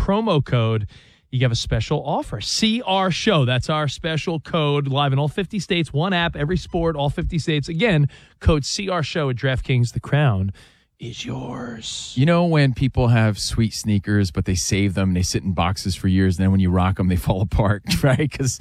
promo code, you have a special offer. CR Show. That's our special code, live in all 50 states. One app, every sport, all 50 states. Again, code CR Show at DraftKings. The crown is yours. You know when people have sweet sneakers, but they save them, they sit in boxes for years, and then when you rock them, they fall apart, right? Because,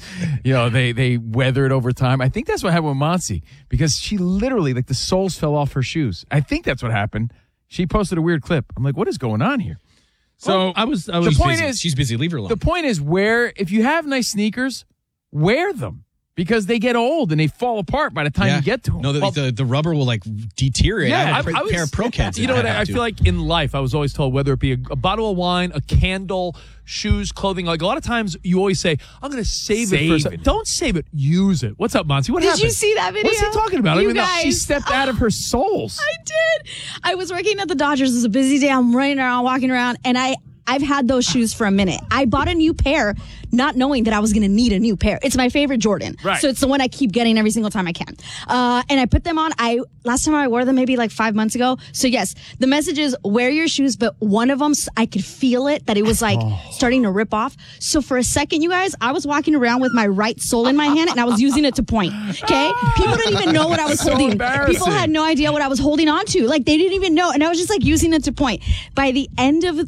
they weathered over time. I think that's what happened with Monty, because she literally, the soles fell off her shoes. I think that's what happened. She posted a weird clip. I'm like, what is going on here? So the point is, she's busy. Leave her alone. The point is, if you have nice sneakers, wear them. Because they get old and they fall apart by the time you get to them. No, the rubber will deteriorate. Yeah, I had a pair of Pro Keds. You know what? I feel like in life, I was always told, whether it be a bottle of wine, a candle, shoes, clothing, a lot of times you always say, I'm going to save it for a second. Don't save it. Use it. What's up, Monty? What happened? Did you see that video? What's he talking about? You guys. She stepped out of her soles. I did. I was working at the Dodgers. It was a busy day. I'm running around, walking around, and I've had those shoes for a minute. I bought a new pair, not knowing that I was going to need a new pair. It's my favorite Jordan. Right. So it's the one I keep getting every single time I can. And I put them on. Last time I wore them, maybe 5 months ago. So yes, the message is wear your shoes, but one of them, I could feel it, that it was starting to rip off. So for a second, you guys, I was walking around with my right sole in my hand and I was using it to point. Okay? People didn't even know what I was holding. People had no idea what I was holding on to. They didn't even know. And I was just using it to point. By the end of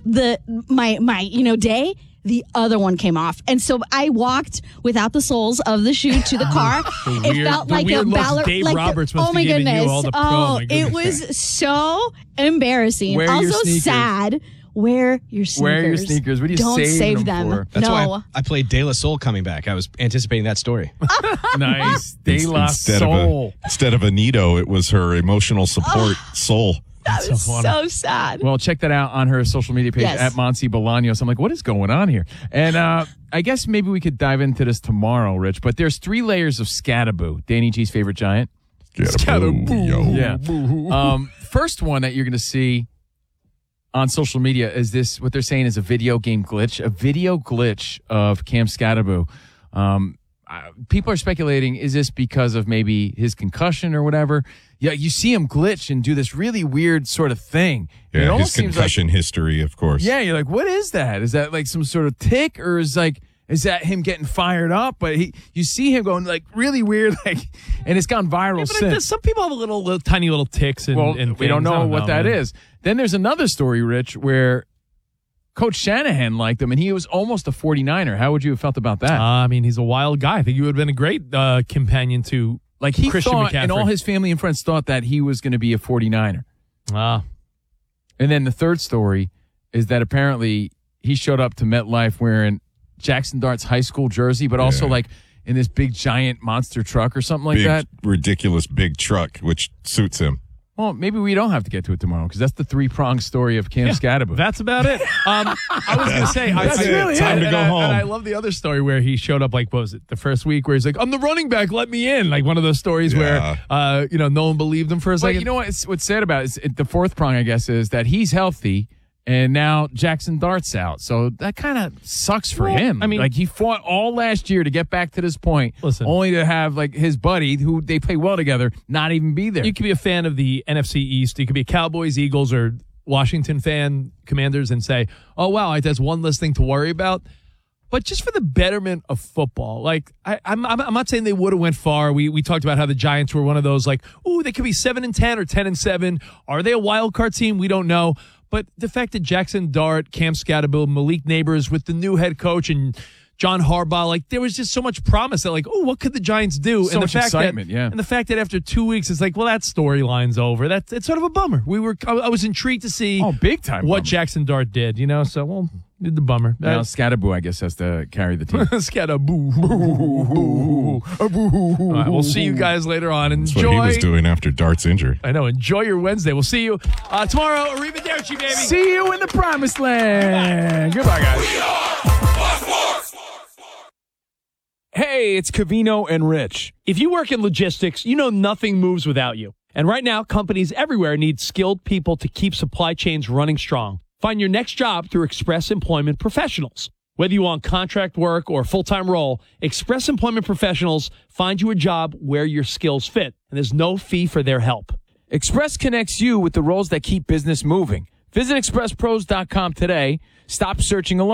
my day, the other one came off. And so I walked without the soles of the shoe to the car. It felt like a ballet. Dave Roberts must oh my be giving goodness. you all the oh, it was so embarrassing. Wear your also sneakers. sad. Wear your sneakers. Wear your sneakers. What are you Don't saving save them them. for? That's no. why I played De La Soul coming back. I was anticipating that story. Nice. De La Soul. Instead of a Nito, it was her emotional support soul. That was so sad. Well, check that out on her social media page at Monty Bolaños. I'm like, what is going on here? And I guess maybe we could dive into this tomorrow, Rich. But there's 3 layers of Scatterboo, Danny G's favorite giant. Scatterboo, yo. Yeah. First one that you're going to see on social media is this, what they're saying is a video game glitch, of Cam Scatterboo. People are speculating, is this because of maybe his concussion or whatever? Yeah, you see him glitch and do this really weird sort of thing. Yeah, his concussion history, of course. Yeah, you're like, what is that? Is that some sort of tick, or is that him getting fired up? But you see him going really weird, and it's gone viral since. Some people have little tiny little ticks. And we don't know what that is. Then there's another story, Rich, where Coach Shanahan liked him, and he was almost a 49er. How would you have felt about that? He's a wild guy. I think he would have been a great companion to he Christian thought, McCaffrey. and all his family and friends thought that he was going to be a 49er. And then the third story is that apparently he showed up to MetLife wearing Jackson Dart's high school jersey, but also in this big giant monster truck or something like that. Ridiculous big truck, which suits him. Well, maybe we don't have to get to it tomorrow because that's the 3-pronged story of Cam Scatterboo. That's about it. I was going to say, time to go home. And I love the other story where he showed up, what was it, the first week where he's like, I'm the running back, let me in. One of those stories where, no one believed him for a second. But you know what's sad about it? The 4th prong, I guess, is that he's healthy. And now Jackson Dart's out. So that kind of sucks for him. He fought all last year to get back to this point, only to have his buddy, who they play well together, not even be there. You could be a fan of the NFC East. You could be a Cowboys, Eagles, or Washington fan, Commanders, and say, oh, wow, that's one less thing to worry about. But just for the betterment of football, I'm not saying they would have went far. We talked about how the Giants were one of those, they could be 7-10 or 10-7. Are they a wild card team? We don't know. But the fact that Jackson Dart, Cam Scatterboo, Malik Neighbors with the new head coach and John Harbaugh, there was just so much promise that, what could the Giants do? So much excitement, And the fact that after 2 weeks, it's that storyline's over. It's sort of a bummer. I was intrigued to see big time what bummer. Jackson Dart did, So, did the bummer. Now Scatterboo, I guess, has to carry the team. Scatterboo. All right, we'll see you guys later on. That's what he was doing after Dart's injury. I know. Enjoy your Wednesday. We'll see you tomorrow. Arrivederci, baby. See you in the promised land. Goodbye, guys. Hey, it's Covino and Rich. If you work in logistics, you know nothing moves without you. And right now, companies everywhere need skilled people to keep supply chains running strong. Find your next job through Express Employment Professionals. Whether you want contract work or a full-time role, Express Employment Professionals find you a job where your skills fit, and there's no fee for their help. Express connects you with the roles that keep business moving. Visit expresspros.com today. Stop searching alone.